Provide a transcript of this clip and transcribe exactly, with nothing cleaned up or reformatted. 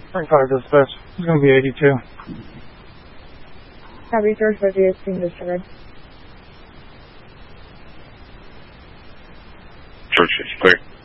twenty-five dispatch. It's going to be eighty-two. Copy, George Busy is being discovered. George is clear.